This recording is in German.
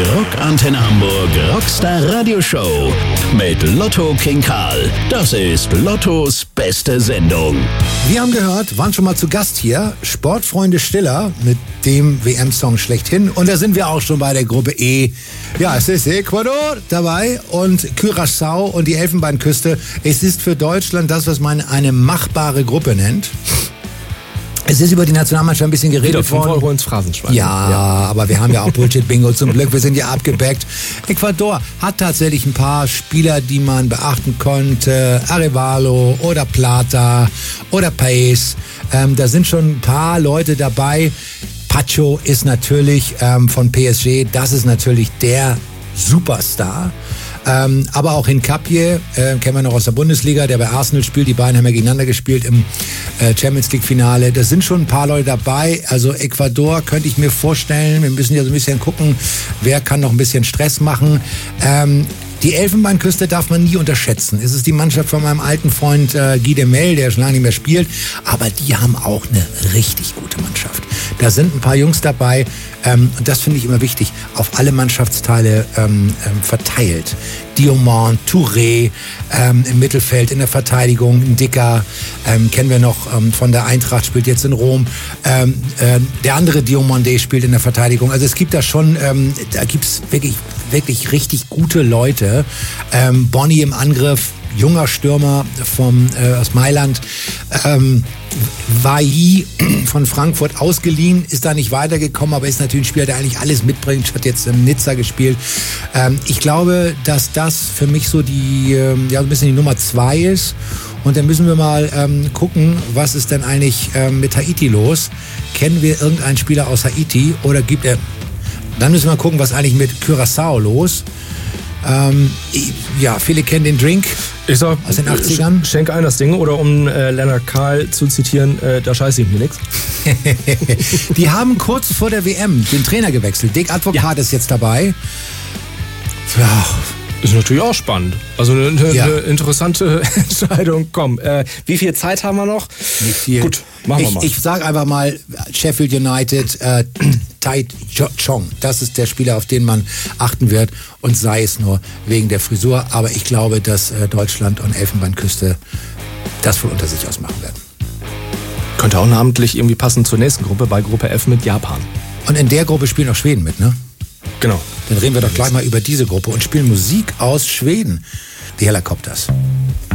Rock Antenne Hamburg Rockstar Radio Show mit Lotto King Karl. Das ist Lottos beste Sendung. Wir haben gehört, waren schon mal zu Gast hier, Sportfreunde Stiller mit dem WM-Song schlechthin. Und da sind wir auch schon bei der Gruppe E. Ja, es ist Ecuador dabei und Curaçao und die Elfenbeinküste. Es ist für Deutschland das, was man eine machbare Gruppe nennt. Es ist über die Nationalmannschaft ein bisschen geredet worden. 5 Euro ins Phrasenschwein. Ja, aber wir haben ja auch Bullshit-Bingo zum Glück. Wir sind ja abgebackt. Ecuador hat tatsächlich ein paar Spieler, die man beachten konnte. Arevalo oder Plata oder Pace. Da sind schon ein paar Leute dabei. Pacho ist natürlich von PSG. Das ist natürlich der Superstar. Aber auch Hincapie, kennen wir noch aus der Bundesliga, der bei Arsenal spielt. Die beiden haben ja gegeneinander gespielt im Champions League Finale. Da sind schon ein paar Leute dabei. Also Ecuador könnte ich mir vorstellen. Wir müssen ja so ein bisschen gucken, wer kann noch ein bisschen Stress machen. Die Elfenbeinküste darf man nie unterschätzen. Es ist die Mannschaft von meinem alten Freund Guy Demel, der schon lange nicht mehr spielt. Aber die haben auch eine richtig gute Mannschaft. Da sind ein paar Jungs dabei. Und das finde ich immer wichtig, auf alle Mannschaftsteile verteilt. Diomand, Touré im Mittelfeld, in der Verteidigung, ein Dicker, kennen wir noch von der Eintracht, spielt jetzt in Rom. Der andere Diomandé spielt in der Verteidigung. Also es gibt da schon, da gibt es wirklich richtig gute Leute. Bonni im Angriff, junger Stürmer aus Mailand. Vailly von Frankfurt ausgeliehen, ist da nicht weitergekommen, aber ist natürlich ein Spieler, der eigentlich alles mitbringt, hat jetzt in Nizza gespielt. Ich glaube, dass das für mich so ein bisschen die Nummer 2 ist. Und dann müssen wir mal gucken, was ist denn eigentlich mit Haiti los? Kennen wir irgendeinen Spieler aus Haiti oder dann müssen wir mal gucken, was eigentlich mit Curaçao los. Viele kennen den Drink. Ich sag, aus den 80ern. Schenk ein das Ding, oder um Lennart Kahl zu zitieren, da scheiße ich mir nichts. Die haben kurz vor der WM den Trainer gewechselt. Dick Advokat ist jetzt dabei. Ja, ist natürlich auch spannend. Also eine interessante Entscheidung. Komm, wie viel Zeit haben wir noch? Nicht viel. Gut, machen wir mal. Ich sage einfach mal Sheffield United, Tai Chong. Das ist der Spieler, auf den man achten wird. Und sei es nur wegen der Frisur. Aber ich glaube, dass Deutschland und Elfenbeinküste das wohl unter sich ausmachen werden. Könnte auch namentlich irgendwie passen zur nächsten Gruppe, bei Gruppe F mit Japan. Und in der Gruppe spielen auch Schweden mit, ne? Genau. Dann reden wir doch gleich mal über diese Gruppe und spielen Musik aus Schweden. Die Helicopters.